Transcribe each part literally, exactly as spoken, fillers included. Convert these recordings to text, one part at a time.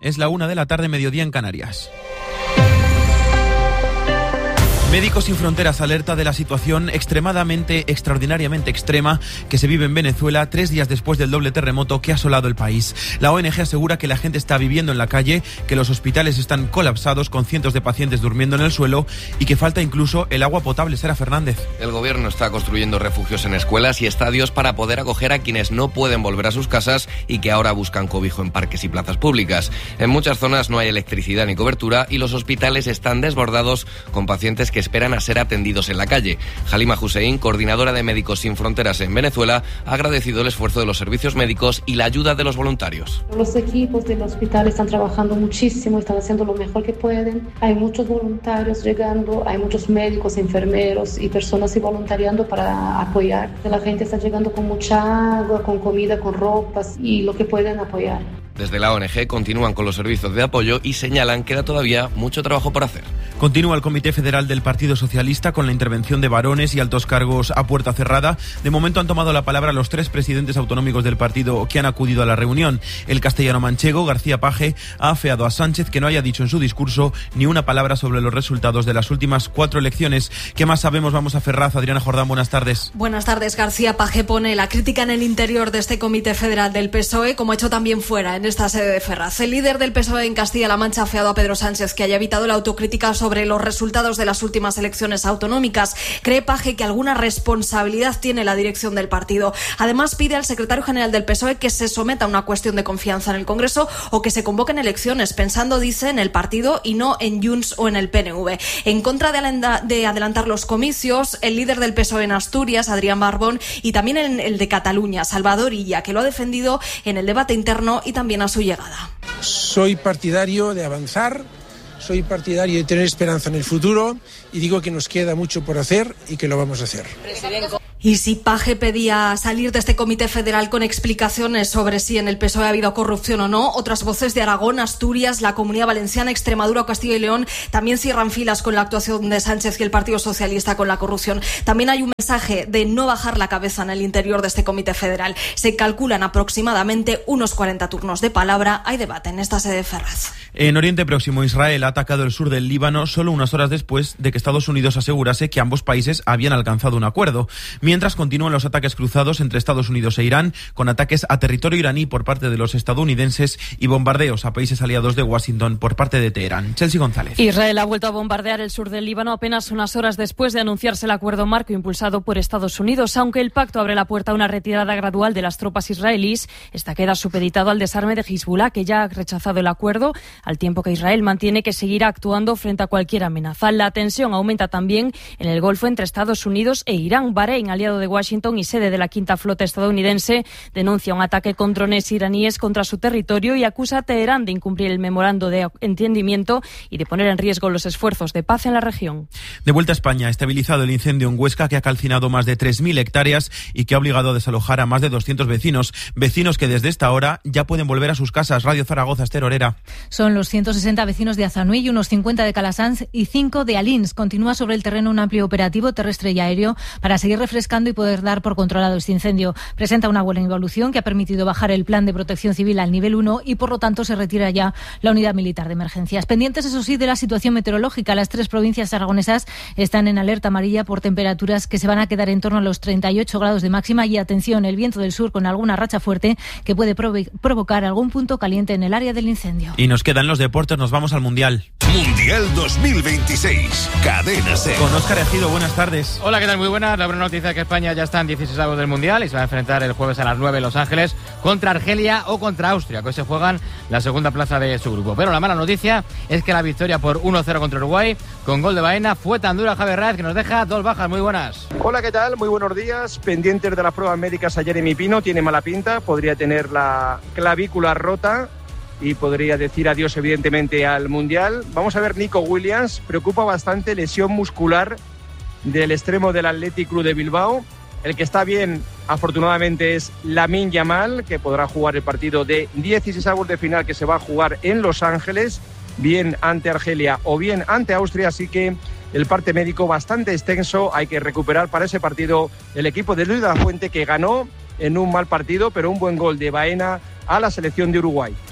Es la una de la tarde, mediodía en Canarias. Médicos Sin Fronteras alerta de la situación extremadamente, extraordinariamente extrema que se vive en Venezuela tres días después del doble terremoto que ha asolado el país. La O N G asegura que la gente está viviendo en la calle, que los hospitales están colapsados con cientos de pacientes durmiendo en el suelo y que falta incluso el agua potable. Sara Fernández. El gobierno está construyendo refugios en escuelas y estadios para poder acoger a quienes no pueden volver a sus casas y que ahora buscan cobijo en parques y plazas públicas. En muchas zonas no hay electricidad ni cobertura y los hospitales están desbordados con pacientes que esperan a ser atendidos en la calle. Halima Hussein, coordinadora de Médicos Sin Fronteras en Venezuela, ha agradecido el esfuerzo de los servicios médicos y la ayuda de los voluntarios. Los equipos del hospital están trabajando muchísimo, están haciendo lo mejor que pueden. Hay muchos voluntarios llegando, hay muchos médicos, enfermeros y personas voluntariando para apoyar. La gente está llegando con mucha agua, con comida, con ropas y lo que pueden apoyar. Desde la O N G continúan con los servicios de apoyo y señalan que queda todavía mucho trabajo por hacer. Continúa el Comité Federal del Partido Socialista con la intervención de varones y altos cargos a puerta cerrada. De momento han tomado la palabra los tres presidentes autonómicos del partido que han acudido a la reunión. El castellano-manchego, García Page, ha afeado a Sánchez que no haya dicho en su discurso ni una palabra sobre los resultados de las últimas cuatro elecciones. ¿Qué más sabemos? Vamos a Ferraz. Adriana Jordán, buenas tardes. Buenas tardes. García Page pone la crítica en el interior de este Comité Federal del P S O E, como ha hecho también fuera, en esta sede de Ferraz. El líder del P S O E en Castilla-La Mancha ha afeado a Pedro Sánchez que haya evitado la autocrítica sobre los resultados de las últimas elecciones autonómicas. Cree Page que alguna responsabilidad tiene la dirección del partido. Además, pide al secretario general del P S O E que se someta a una cuestión de confianza en el Congreso o que se convoquen elecciones, pensando, dice, en el partido y no en Junts o en el P N V. En contra de adelantar los comicios, el líder del P S O E en Asturias, Adrián Barbón, y también en el de Cataluña, Salvador Illa, que lo ha defendido en el debate interno y también a su llegada. Soy partidario de avanzar, soy partidario de tener esperanza en el futuro y digo que nos queda mucho por hacer y que lo vamos a hacer. Presidente. Y si Page pedía salir de este comité federal con explicaciones sobre si en el P S O E ha habido corrupción o no, otras voces de Aragón, Asturias, la Comunidad Valenciana, Extremadura, Castilla y León también cierran filas con la actuación de Sánchez y el Partido Socialista con la corrupción. También hay un mensaje de no bajar la cabeza en el interior de este comité federal. Se calculan aproximadamente unos cuarenta turnos de palabra. Hay debate en esta sede de Ferraz. En Oriente Próximo, Israel ha atacado el sur del Líbano solo unas horas después de que Estados Unidos asegurase que ambos países habían alcanzado un acuerdo. Mientras continúan los ataques cruzados entre Estados Unidos e Irán, con ataques a territorio iraní por parte de los estadounidenses y bombardeos a países aliados de Washington por parte de Teherán. Chelsea González. Israel ha vuelto a bombardear el sur del Líbano apenas unas horas después de anunciarse el acuerdo marco impulsado por Estados Unidos. Aunque el pacto abre la puerta a una retirada gradual de las tropas israelíes, esta queda supeditado al desarme de Hezbollah, que ya ha rechazado el acuerdo, al tiempo que Israel mantiene que seguirá actuando frente a cualquier amenaza. La tensión aumenta también en el Golfo entre Estados Unidos e Irán. Bahrein, aliado de Washington y sede de la quinta flota estadounidense, denuncia un ataque con drones iraníes contra su territorio y acusa a Teherán de incumplir el memorando de entendimiento y de poner en riesgo los esfuerzos de paz en la región. De vuelta a España, ha estabilizado el incendio en Huesca que ha calcinado más de tres mil hectáreas y que ha obligado a desalojar a más de doscientos vecinos. Vecinos que desde esta hora ya pueden volver a sus casas. Radio Zaragoza, Esther Orera. Son los ciento sesenta vecinos de Azanui y unos cincuenta de Calasanz y cinco de Alins. Continúa sobre el terreno un amplio operativo terrestre y aéreo para seguir refrescando y poder dar por controlado este incendio. Presenta una buena evolución que ha permitido bajar el plan de protección civil al nivel uno y por lo tanto se retira ya la unidad militar de emergencias. Pendientes, eso sí, de la situación meteorológica. Las tres provincias aragonesas están en alerta amarilla por temperaturas que se van a quedar en torno a los treinta y ocho grados de máxima y atención, el viento del sur con alguna racha fuerte que puede provo- provocar algún punto caliente en el área del incendio. Y nos quedan los deportes, nos vamos al Mundial. Mundial dos mil veintiséis, Cadena SER. Con Óscar Ejido, buenas tardes. Hola, ¿qué tal? Muy buenas. La buena noticia es que España ya está en dieciséisavos del Mundial y se va a enfrentar el jueves a las nueve en Los Ángeles contra Argelia o contra Austria, que hoy se juegan la segunda plaza de su grupo. Pero la mala noticia es que la victoria por uno cero contra Uruguay, con gol de Baena, fue tan dura, Javier Ráez, que nos deja dos bajas. Muy buenas. Hola, ¿qué tal? Muy buenos días. Pendientes de las pruebas médicas a Jeremy Pino, tiene mala pinta, podría tener la clavícula rota y podría decir adiós evidentemente al Mundial. Vamos a ver Nico Williams, preocupa bastante lesión muscular del extremo del Athletic Club de Bilbao. El que está bien, afortunadamente, es Lamine Yamal, que podrá jugar el partido de dieciséisavos de final que se va a jugar en Los Ángeles, bien ante Argelia o bien ante Austria, así que el parte médico bastante extenso. Hay que recuperar para ese partido el equipo de Luis de la Fuente, que ganó en un mal partido, pero un buen gol de Baena a la selección de Uruguay.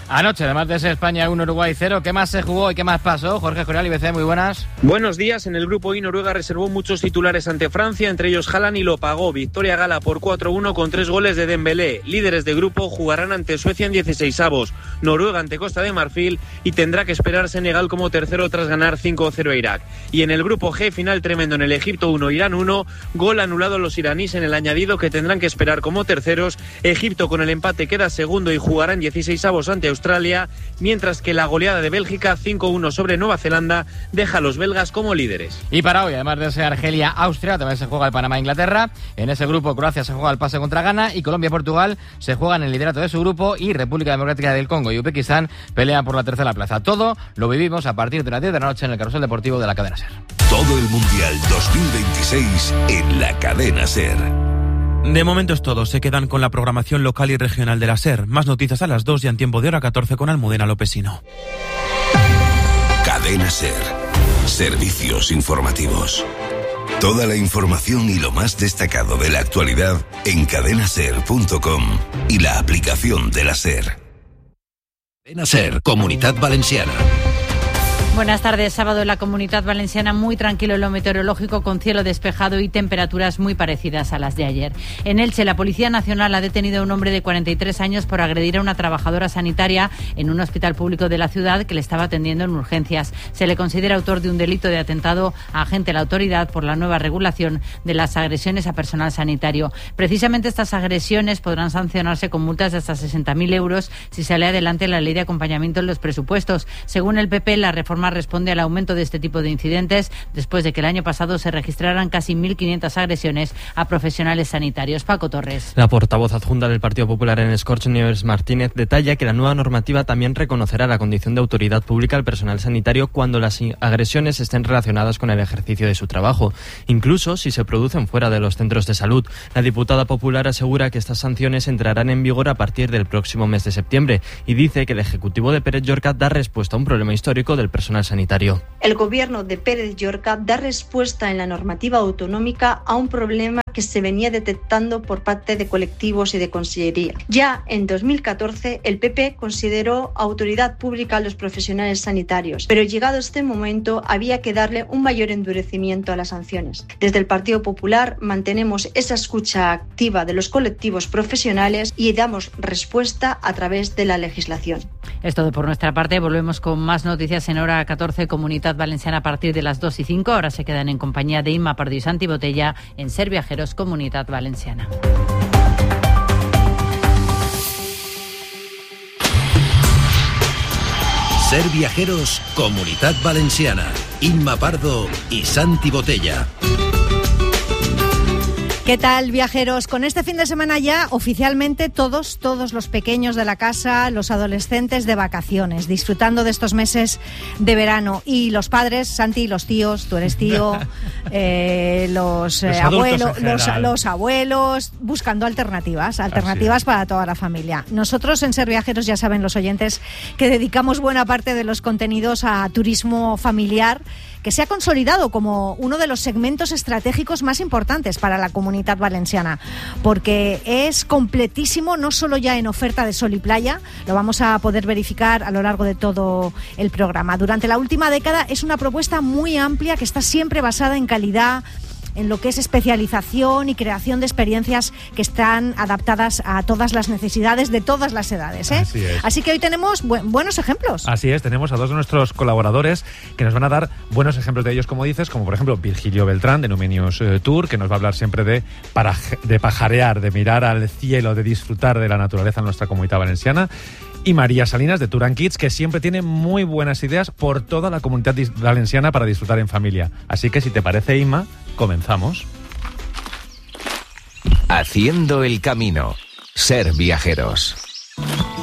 Anoche, además de ese España uno, Uruguay cero, ¿qué más se jugó y qué más pasó? Jorge Escorial, I B C, muy buenas. Buenos días. En el grupo I, Noruega reservó muchos titulares ante Francia, entre ellos Haaland, y lo pagó. Victoria gala por cuatro uno con tres goles de Dembélé. Líderes de grupo jugarán ante Suecia en dieciseisavos, Noruega ante Costa de Marfil y tendrá que esperar Senegal como tercero tras ganar cinco cero a Irak. Y en el grupo G, final tremendo en el Egipto uno, Irán uno, gol anulado a los iraníes en el añadido que tendrán que esperar como terceros. Egipto con el empate queda segundo y jugará en dieciseisavos ante Australia, mientras que la goleada de Bélgica cinco uno sobre Nueva Zelanda deja a los belgas como líderes. Y para hoy, además de ese Argelia-Austria, también se juega el Panamá-Inglaterra. En ese grupo Croacia se juega el pase contra Ghana y Colombia-Portugal se juegan el liderato de su grupo, y República Democrática del Congo y Uzbekistán pelean por la tercera plaza. Todo lo vivimos a partir de las diez de la noche en el Carrusel Deportivo de la cadena SER. Todo el Mundial dos mil veintiséis en la cadena SER. De momento es todo. Se quedan con la programación local y regional de la SER. Más noticias a las dos y en tiempo de hora catorce con Almudena Lopesino. Cadena SER. Servicios informativos. Toda la información y lo más destacado de la actualidad en cadena ser punto com y la aplicación de la SER. Cadena SER, Comunitat Valenciana. Buenas tardes. Sábado en la Comunidad Valenciana muy tranquilo en lo meteorológico, con cielo despejado y temperaturas muy parecidas a las de ayer. En Elche, la Policía Nacional ha detenido a un hombre de cuarenta y tres años por agredir a una trabajadora sanitaria en un hospital público de la ciudad que le estaba atendiendo en urgencias. Se le considera autor de un delito de atentado a agente de la autoridad por la nueva regulación de las agresiones a personal sanitario. Precisamente estas agresiones podrán sancionarse con multas de hasta sesenta mil euros si sale adelante la ley de acompañamiento en los presupuestos. Según el P P, la reforma responde al aumento de este tipo de incidentes después de que el año pasado se registraran casi mil quinientas agresiones a profesionales sanitarios. Paco Torres. La portavoz adjunta del Partido Popular en Escorch, Nieves Martínez, detalla que la nueva normativa también reconocerá la condición de autoridad pública al personal sanitario cuando las agresiones estén relacionadas con el ejercicio de su trabajo, incluso si se producen fuera de los centros de salud. La diputada popular asegura que estas sanciones entrarán en vigor a partir del próximo mes de septiembre y dice que el Ejecutivo de Pérez Llorca da respuesta a un problema histórico del personal sanitario. El gobierno de Pérez Llorca da respuesta en la normativa autonómica a un problema que se venía detectando por parte de colectivos y de consellería. Ya en dos mil catorce el P P consideró autoridad pública a los profesionales sanitarios, pero llegado este momento había que darle un mayor endurecimiento a las sanciones. Desde el Partido Popular mantenemos esa escucha activa de los colectivos profesionales y damos respuesta a través de la legislación. Es todo por nuestra parte. Volvemos con más noticias en hora catorce, Comunidad Valenciana, a partir de las dos y cinco. Ahora se quedan en compañía de Inma Pardo y Santi Botella en Ser Viajeros, Comunidad Valenciana. Ser Viajeros, Comunidad Valenciana. Inma Pardo y Santi Botella. ¿Qué tal, viajeros? Con este fin de semana ya oficialmente todos, todos los pequeños de la casa, los adolescentes de vacaciones, disfrutando de estos meses de verano. Y los padres, Santi, los tíos, tú eres tío, eh, los, eh, los abuelos, los, los abuelos, buscando alternativas, alternativas para toda la familia. Nosotros en Ser Viajeros, ya saben los oyentes, que dedicamos buena parte de los contenidos a turismo familiar, que se ha consolidado como uno de los segmentos estratégicos más importantes para la Comunidad Valenciana, porque es completísimo, no solo ya en oferta de sol y playa, lo vamos a poder verificar a lo largo de todo el programa. Durante la última década es una propuesta muy amplia que está siempre basada en calidad, en lo que es especialización y creación de experiencias que están adaptadas a todas las necesidades de todas las edades, ¿eh? Así es. Así que hoy tenemos bu- buenos ejemplos. Así es, tenemos a dos de nuestros colaboradores que nos van a dar buenos ejemplos de ellos, como dices, como por ejemplo Virgilio Beltrán de Numenius eh, Tour, que nos va a hablar siempre de, para, de pajarear, de mirar al cielo, de disfrutar de la naturaleza en nuestra Comunidad Valenciana. Y María Salinas de Tour and Kids, que siempre tiene muy buenas ideas por toda la Comunidad Valenciana para disfrutar en familia. Así que si te parece, Inma, comenzamos. Haciendo el camino. Ser Viajeros.